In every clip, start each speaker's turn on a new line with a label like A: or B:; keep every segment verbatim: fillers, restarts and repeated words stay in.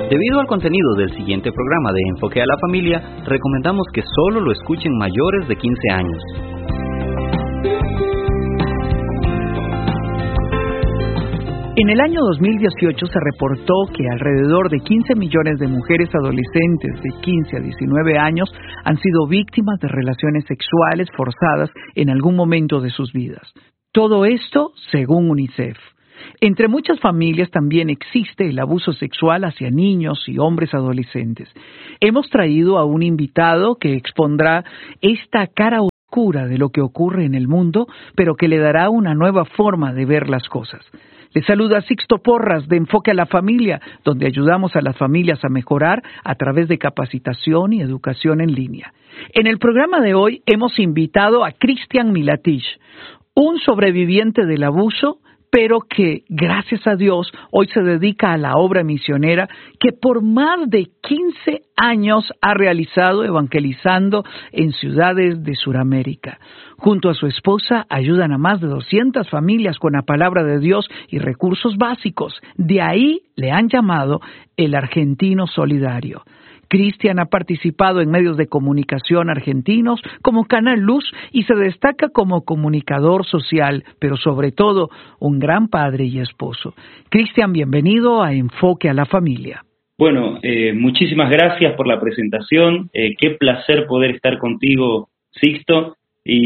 A: Debido al contenido del siguiente programa de Enfoque a la Familia, recomendamos que solo lo escuchen mayores de quince años.
B: En el año dos mil dieciocho se reportó que alrededor de quince millones de mujeres adolescentes de quince a diecinueve años han sido víctimas de relaciones sexuales forzadas en algún momento de sus vidas. Todo esto según UNICEF. Entre muchas familias también existe el abuso sexual hacia niños y hombres adolescentes. Hemos traído a un invitado que expondrá esta cara oscura de lo que ocurre en el mundo, pero que le dará una nueva forma de ver las cosas. Le saluda Sixto Porras de Enfoque a la Familia, donde ayudamos a las familias a mejorar a través de capacitación y educación en línea. En el programa de hoy hemos invitado a Cristian Milatich, un sobreviviente del abuso, pero que, gracias a Dios, hoy se dedica a la obra misionera que por más de quince años ha realizado evangelizando en ciudades de Sudamérica. Junto a su esposa ayudan a más de doscientas familias con la palabra de Dios y recursos básicos. De ahí le han llamado el argentino solidario. Cristian ha participado en medios de comunicación argentinos como Canal Luz y se destaca como comunicador social, pero sobre todo un gran padre y esposo. Cristian, bienvenido a Enfoque a la Familia.
C: Bueno, eh, muchísimas gracias por la presentación. Eh, qué placer poder estar contigo, Sixto.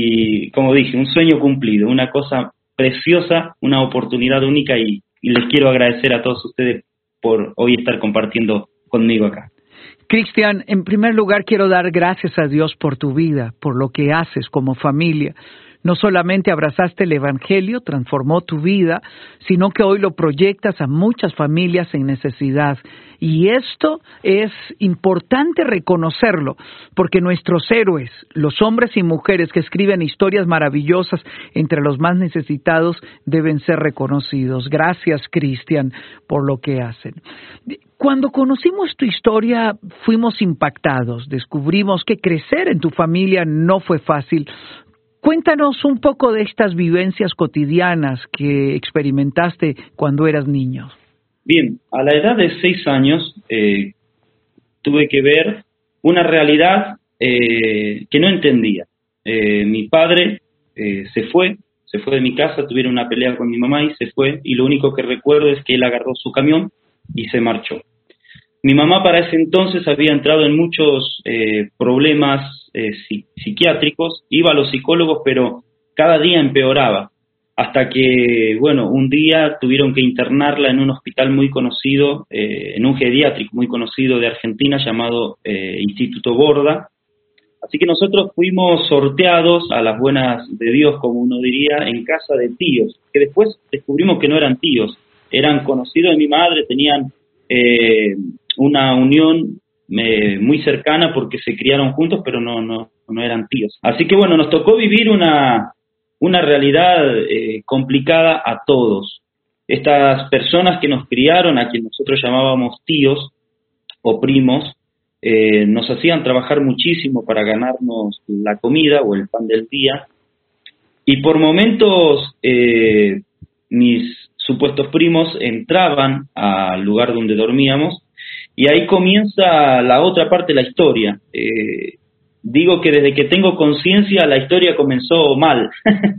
C: Y como dije, un sueño cumplido, una cosa preciosa, una oportunidad única y, y les quiero agradecer a todos ustedes por hoy estar compartiendo conmigo acá.
B: Cristian, en primer lugar quiero dar gracias a Dios por tu vida, por lo que haces como familia. No solamente abrazaste el Evangelio, transformó tu vida, sino que hoy lo proyectas a muchas familias en necesidad. Y esto es importante reconocerlo, porque nuestros héroes, los hombres y mujeres que escriben historias maravillosas entre los más necesitados, deben ser reconocidos. Gracias, Cristian, por lo que hacen. Cuando conocimos tu historia, fuimos impactados. Descubrimos que crecer en tu familia no fue fácil. Cuéntanos un poco de estas vivencias cotidianas que experimentaste cuando eras niño.
C: Bien, a la edad de seis años eh, tuve que ver una realidad eh, que no entendía. Eh, mi padre eh, se fue, se fue de mi casa, tuvieron una pelea con mi mamá y se fue, y lo único que recuerdo es que él agarró su camión y se marchó. Mi mamá para ese entonces había entrado en muchos eh, problemas eh, psi- psiquiátricos, iba a los psicólogos, pero cada día empeoraba, hasta que, bueno, un día tuvieron que internarla en un hospital muy conocido, eh, en un geriátrico muy conocido de Argentina llamado eh, Instituto Borda. Así que nosotros fuimos sorteados a las buenas de Dios, como uno diría, en casa de tíos, que después descubrimos que no eran tíos, eran conocidos de mi madre, tenían eh, una unión eh, muy cercana porque se criaron juntos, pero no, no, no eran tíos. Así que bueno, nos tocó vivir una, una realidad eh, complicada a todos. Estas personas que nos criaron, a quienes nosotros llamábamos tíos o primos, eh, nos hacían trabajar muchísimo para ganarnos la comida o el pan del día, y por momentos eh, mis supuestos primos entraban al lugar donde dormíamos, y ahí comienza la otra parte de la historia. Eh, digo que desde que tengo conciencia la historia comenzó mal,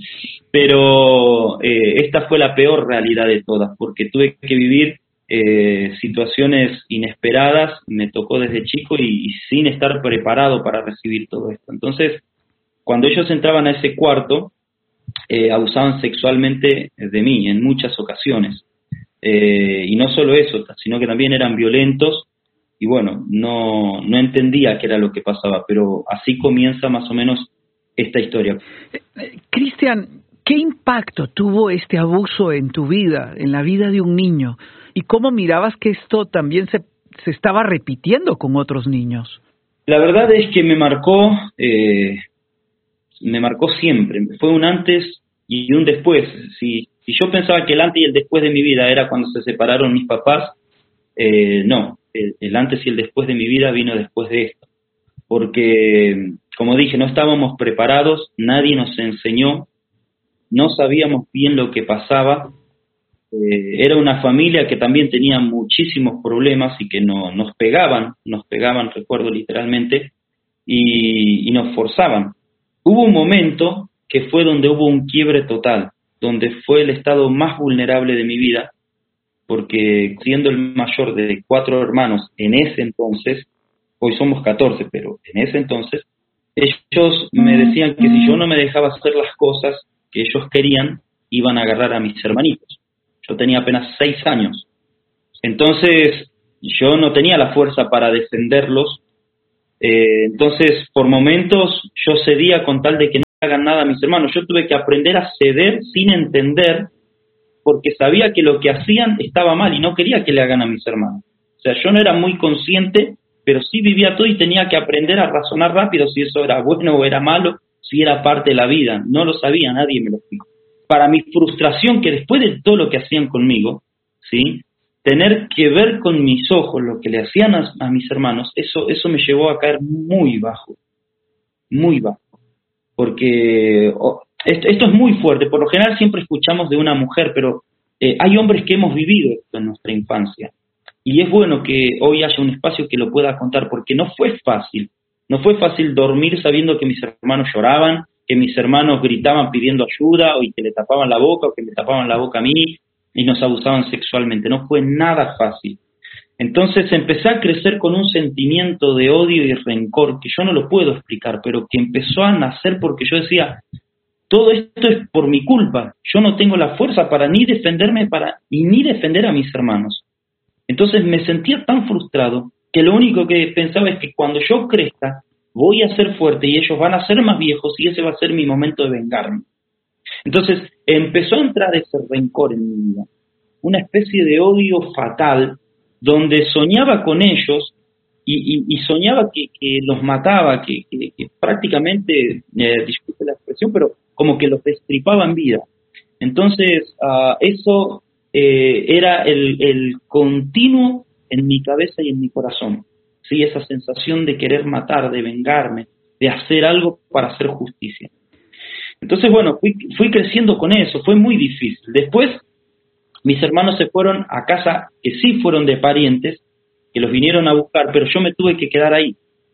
C: pero eh, esta fue la peor realidad de todas, porque tuve que vivir eh, situaciones inesperadas, me tocó desde chico y, y sin estar preparado para recibir todo esto. Entonces, cuando ellos entraban a ese cuarto, eh, abusaban sexualmente de mí en muchas ocasiones. Eh, y no solo eso, sino que también eran violentos, y bueno, no, no entendía qué era lo que pasaba, pero así comienza más o menos esta historia.
B: Eh, eh, Cristian, ¿qué impacto tuvo este abuso en tu vida, en la vida de un niño? ¿Y cómo mirabas que esto también se, se estaba repitiendo con otros niños?
C: La verdad es que me marcó, eh, me marcó siempre, fue un antes y un después. Si, si yo pensaba que el antes y el después de mi vida era cuando se separaron mis papás, eh, no, el, el antes y el después de mi vida vino después de esto, porque, como dije, no estábamos preparados, nadie nos enseñó, no sabíamos bien lo que pasaba, Eh, era una familia que también tenía muchísimos problemas y que no, nos pegaban, nos pegaban, recuerdo literalmente, y, y nos forzaban. Hubo un momento que fue donde hubo un quiebre total, donde fue el estado más vulnerable de mi vida, porque siendo el mayor de cuatro hermanos en ese entonces, hoy somos catorce, pero en ese entonces, ellos me decían que si yo no me dejaba hacer las cosas que ellos querían, iban a agarrar a mis hermanitos. Yo tenía apenas seis años. Entonces, yo no tenía la fuerza para defenderlos. Eh, entonces, por momentos, yo cedía con tal de que no hagan nada a mis hermanos. Yo tuve que aprender a ceder sin entender, porque sabía que lo que hacían estaba mal y no quería que le hagan a mis hermanos. O sea, yo no era muy consciente, pero sí vivía todo y tenía que aprender a razonar rápido si eso era bueno o era malo, si era parte de la vida. No lo sabía, nadie me lo explicó. Para mi frustración, que después de todo lo que hacían conmigo, ¿sí?, tener que ver con mis ojos lo que le hacían a, a mis hermanos, eso, eso me llevó a caer muy bajo, muy bajo. Porque oh, esto, esto es muy fuerte. Por lo general siempre escuchamos de una mujer, pero eh, hay hombres que hemos vivido esto en nuestra infancia. Y es bueno que hoy haya un espacio que lo pueda contar, porque no fue fácil. No fue fácil dormir sabiendo que mis hermanos lloraban, que mis hermanos gritaban pidiendo ayuda, o que le tapaban la boca, o que me tapaban la boca a mí, y nos abusaban sexualmente. No fue nada fácil. Entonces empecé a crecer con un sentimiento de odio y rencor, que yo no lo puedo explicar, pero que empezó a nacer porque yo decía, todo esto es por mi culpa. Yo no tengo la fuerza para ni defenderme para y ni defender a mis hermanos. Entonces me sentía tan frustrado que lo único que pensaba es que cuando yo crezca, voy a ser fuerte y ellos van a ser más viejos y ese va a ser mi momento de vengarme. Entonces empezó a entrar ese rencor en mi vida, una especie de odio fatal, donde soñaba con ellos y, y, y soñaba que, que los mataba, que, que, que prácticamente, eh, disculpe la expresión, pero como que los destripaba en vida. Entonces uh, eso eh, era el, el continuo en mi cabeza y en mi corazón, ¿sí? Esa sensación de querer matar, de vengarme, de hacer algo para hacer justicia. Entonces, bueno, fui, fui creciendo con eso, fue muy difícil. Después, mis hermanos se fueron a casa, que sí fueron de parientes, que los vinieron a buscar, pero yo me tuve que quedar ahí.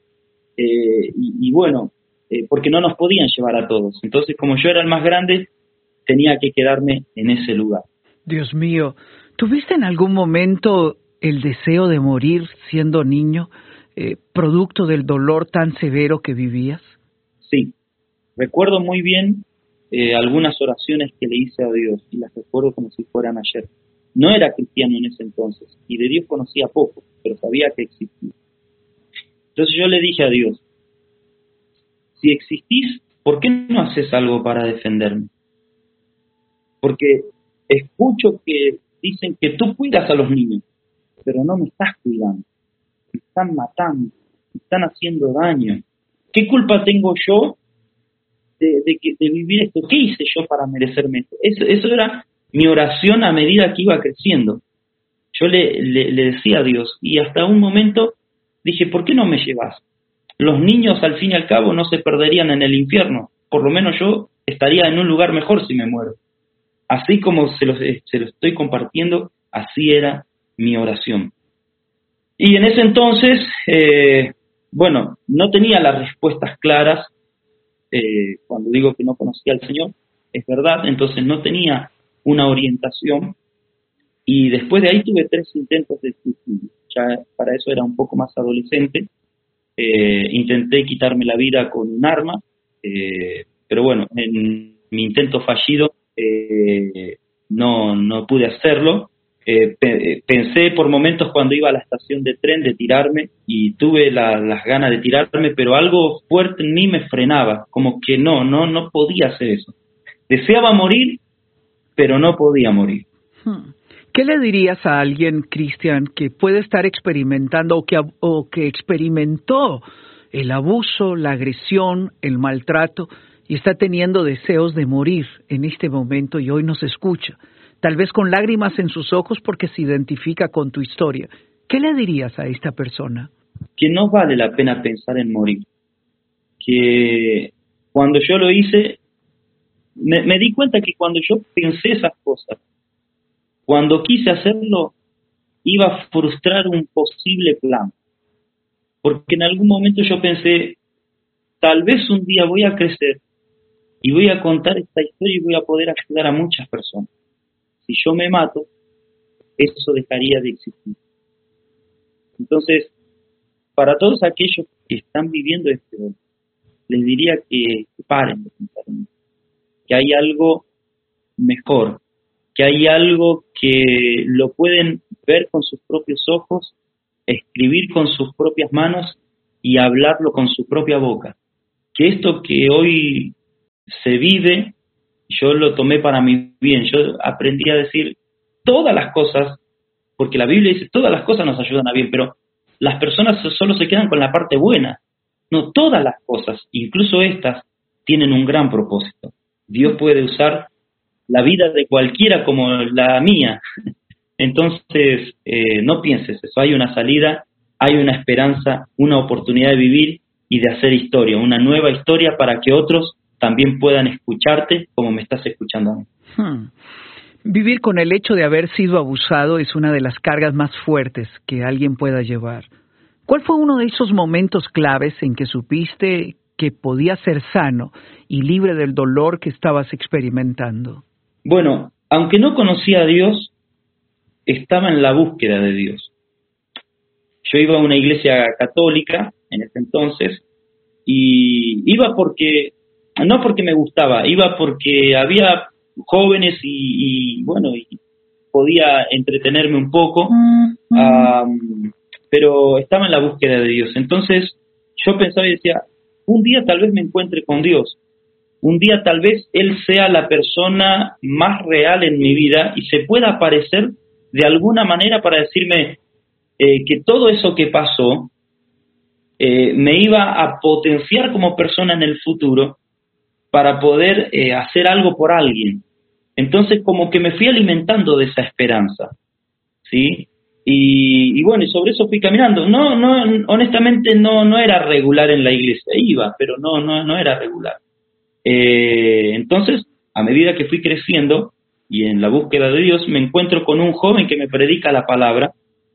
C: Eh, y, y bueno, eh, porque no nos podían llevar a todos. Entonces, como yo era el más grande, tenía que quedarme en ese lugar.
B: Dios mío, ¿tuviste en algún momento el deseo de morir siendo niño, eh, producto del dolor tan severo que vivías?
C: Sí. Recuerdo muy bien eh, algunas oraciones que le hice a Dios y las recuerdo como si fueran ayer. No era cristiano en ese entonces y de Dios conocía poco, pero sabía que existía. Entonces yo le dije a Dios, si existís, ¿por qué no haces algo para defenderme? Porque escucho que dicen que tú cuidas a los niños, pero no me estás cuidando. Me están matando, me están haciendo daño. ¿Qué culpa tengo yo De, de, de vivir esto? ¿Qué hice yo para merecerme esto? Eso, eso era mi oración a medida que iba creciendo. Yo le, le, le decía a Dios, y hasta un momento dije, ¿por qué no me llevas? Los niños al fin y al cabo no se perderían en el infierno, por lo menos yo estaría en un lugar mejor si me muero. Así como se los, se los estoy compartiendo, así era mi oración. Y en ese entonces, eh, bueno, no tenía las respuestas claras. Eh, cuando digo que no conocía al Señor, es verdad, entonces no tenía una orientación y después de ahí tuve tres intentos de suicidio. Ya para eso era un poco más adolescente. Eh, intenté quitarme la vida con un arma, eh, pero bueno, en mi intento fallido eh, no, no pude hacerlo. Eh, pe- pensé por momentos cuando iba a la estación de tren de tirarme y tuve la, las ganas de tirarme, pero algo fuerte en mí me frenaba, como que no, no, no podía hacer eso. Deseaba morir, pero no podía morir.
B: ¿Qué le dirías a alguien, Cristian, que puede estar experimentando o que, o que experimentó el abuso, la agresión, el maltrato y está teniendo deseos de morir en este momento y hoy nos escucha? Tal vez con lágrimas en sus ojos porque se identifica con tu historia. ¿Qué le dirías a esta persona?
C: Que no vale la pena pensar en morir. Que cuando yo lo hice, me, me di cuenta que cuando yo pensé esas cosas, cuando quise hacerlo, iba a frustrar un posible plan. Porque en algún momento yo pensé, tal vez un día voy a crecer y voy a contar esta historia y voy a poder ayudar a muchas personas. Si yo me mato, eso dejaría de existir. Entonces, para todos aquellos que están viviendo este dolor, les diría que paren de pensar en eso, que hay algo mejor, que hay algo que lo pueden ver con sus propios ojos, escribir con sus propias manos y hablarlo con su propia boca. Que esto que hoy se vive, yo lo tomé para mi bien. Yo aprendí a decir todas las cosas, porque la Biblia dice todas las cosas nos ayudan a bien, pero las personas solo se quedan con la parte buena. No, todas las cosas, incluso estas, tienen un gran propósito. Dios puede usar la vida de cualquiera como la mía. Entonces, eh, no pienses eso. Hay una salida, hay una esperanza, una oportunidad de vivir y de hacer historia, una nueva historia para que otros también puedan escucharte como me estás escuchando a mí.
B: Hmm. Vivir con el hecho de haber sido abusado es una de las cargas más fuertes que alguien pueda llevar. ¿Cuál fue uno de esos momentos claves en que supiste que podías ser sano y libre del dolor que estabas experimentando?
C: Bueno, aunque no conocía a Dios, estaba en la búsqueda de Dios. Yo iba a una iglesia católica en ese entonces y iba porque, no porque me gustaba, iba porque había jóvenes y, y bueno, y podía entretenerme un poco, mm-hmm. um, pero estaba en la búsqueda de Dios. Entonces yo pensaba y decía, un día tal vez me encuentre con Dios, un día tal vez Él sea la persona más real en mi vida y se pueda aparecer de alguna manera para decirme eh, que todo eso que pasó eh, me iba a potenciar como persona en el futuro para poder eh, hacer algo por alguien. Entonces como que me fui alimentando de esa esperanza, ¿sí? Y, y bueno, y sobre eso fui caminando. No, no, honestamente no, no era regular en la iglesia, iba, pero no, no, no era regular. Eh, entonces, a medida que fui creciendo y en la búsqueda de Dios, me encuentro con un joven que me predica la palabra.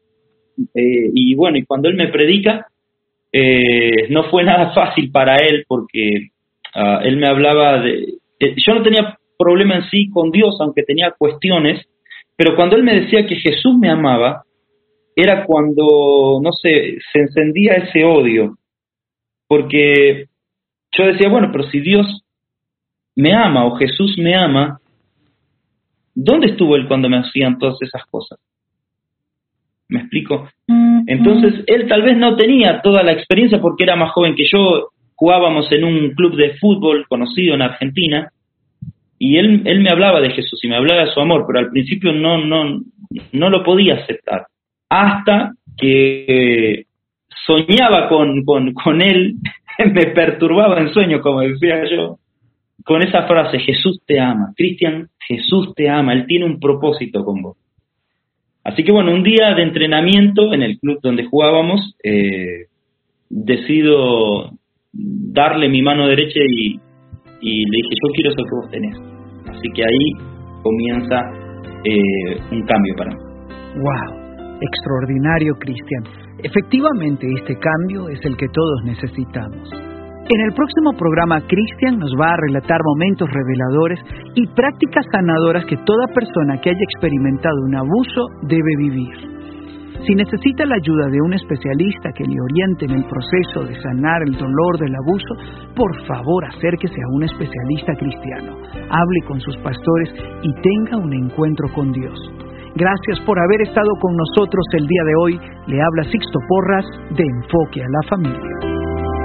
C: Eh, y bueno, y cuando él me predica, eh, no fue nada fácil para él porque uh, él me hablaba de... Eh, yo no tenía problema en sí con Dios, aunque tenía cuestiones, pero cuando él me decía que Jesús me amaba, era cuando, no sé, se encendía ese odio, porque yo decía, bueno, pero si Dios me ama o Jesús me ama, ¿dónde estuvo Él cuando me hacían todas esas cosas? ¿Me explico? Entonces, él tal vez no tenía toda la experiencia porque era más joven que yo, jugábamos en un club de fútbol conocido en Argentina, y él, él me hablaba de Jesús y me hablaba de su amor, pero al principio no, no, no lo podía aceptar. Hasta que soñaba con, con, con él, me perturbaba en sueño, como decía yo, con esa frase, Jesús te ama. Cristian, Jesús te ama, Él tiene un propósito con vos. Así que bueno, un día de entrenamiento en el club donde jugábamos, eh, decido darle mi mano derecha y, y le dije, yo quiero eso que vos tenés. Así que ahí comienza eh, un cambio para mí.
B: ¡Wow! Extraordinario, Cristian. Efectivamente, este cambio es el que todos necesitamos. En el próximo programa, Cristian nos va a relatar momentos reveladores y prácticas sanadoras que toda persona que haya experimentado un abuso debe vivir. Si necesita la ayuda de un especialista que le oriente en el proceso de sanar el dolor del abuso, por favor acérquese a un especialista cristiano, hable con sus pastores y tenga un encuentro con Dios. Gracias por haber estado con nosotros el día de hoy. Le habla Sixto Porras de Enfoque a la Familia.